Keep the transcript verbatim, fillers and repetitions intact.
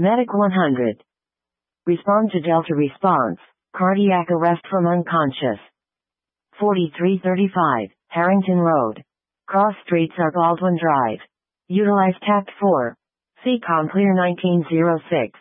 Medic one hundred. Respond to Delta response. Cardiac arrest from unconscious. forty-three thirty-five, Harrington Road. Cross Streets are Baldwin Drive. Utilize TACT four. C COM clear nineteen oh six.